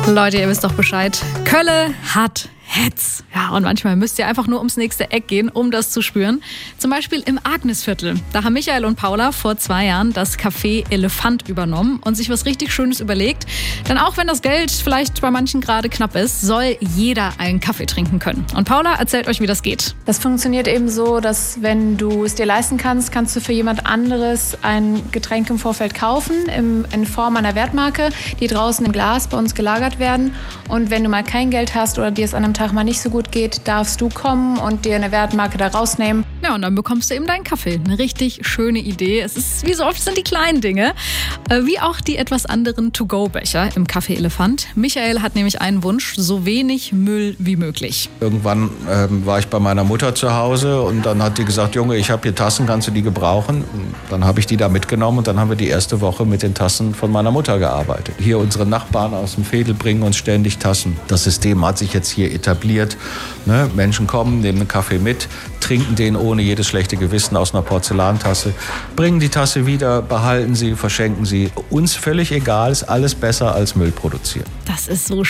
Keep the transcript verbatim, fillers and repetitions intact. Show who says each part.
Speaker 1: Leute, ihr wisst doch Bescheid. Kölle hat Hetz. Ja, und manchmal müsst ihr einfach nur ums nächste Eck gehen, um das zu spüren. Zum Beispiel im Agnesviertel. Da haben Michael und Paula vor zwei Jahren das Café Elefant übernommen und sich was richtig Schönes überlegt. Denn auch wenn das Geld vielleicht bei manchen gerade knapp ist, soll jeder einen Kaffee trinken können. Und Paula erzählt euch, wie das geht.
Speaker 2: Das funktioniert eben so, dass wenn du es dir leisten kannst, kannst du für jemand anderes ein Getränk im Vorfeld kaufen, im, in Form einer Wertmarke, die draußen im Glas bei uns gelagert werden. Und wenn du mal kein Geld hast oder dir es an einem Tag mal nicht so gut geht, darfst du kommen und dir eine Wertmarke da rausnehmen.
Speaker 1: Ja, und dann bekommst du eben deinen Kaffee. Eine richtig schöne Idee. Es ist, wie so oft sind die kleinen Dinge, äh, wie auch die etwas anderen To-Go-Becher im Café Elefant. Michael hat nämlich einen Wunsch: so wenig Müll wie möglich.
Speaker 3: Irgendwann ähm, war ich bei meiner Mutter zu Hause und dann hat die gesagt, Junge, ich habe hier Tassen, kannst du die gebrauchen? Und dann habe ich die da mitgenommen und dann haben wir die erste Woche mit den Tassen von meiner Mutter gearbeitet. Hier unsere Nachbarn aus dem Veedel bringen uns ständig Tassen. Das System hat sich jetzt hier etabliert. Ne? Menschen kommen, nehmen einen Kaffee mit, trinken den ohne jedes schlechte Gewissen aus einer Porzellantasse, bringen die Tasse wieder, behalten sie, verschenken sie. Uns völlig egal, ist alles besser als Müll produzieren.
Speaker 1: Das ist so